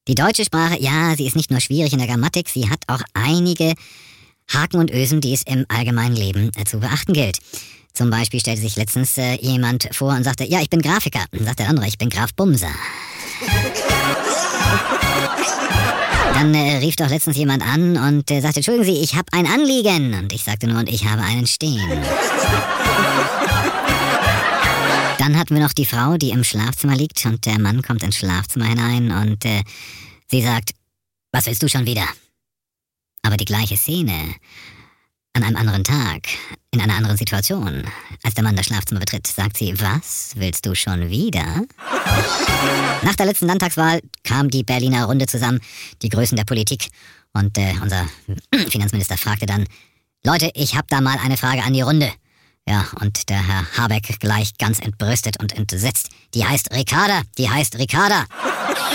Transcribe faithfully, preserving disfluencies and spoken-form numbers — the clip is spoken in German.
Die deutsche Sprache, ja, sie ist nicht nur schwierig in der Grammatik, sie hat auch einige Haken und Ösen, die es im allgemeinen Leben äh, zu beachten gilt. Zum Beispiel stellte sich letztens äh, jemand vor und sagte, ja, ich bin Grafiker. Dann sagt der andere, ich bin Graf Bumser. Dann äh, rief doch letztens jemand an und äh, sagte, entschuldigen Sie, ich habe ein Anliegen. Und ich sagte nur, und ich habe einen stehen. Dann hatten wir noch die Frau, die im Schlafzimmer liegt und der Mann kommt ins Schlafzimmer hinein und äh, sie sagt, was willst du schon wieder? Aber die gleiche Szene, an einem anderen Tag, in einer anderen Situation, als der Mann das Schlafzimmer betritt, sagt sie, was willst du schon wieder? Nach der letzten Landtagswahl kam die Berliner Runde zusammen, die Größen der Politik, und äh, unser Finanzminister fragte dann, Leute, ich habe da mal eine Frage an die Runde. Ja, und der Herr Habeck gleich ganz entbrüstet und entsetzt. Die heißt Ricarda, die heißt Ricarda.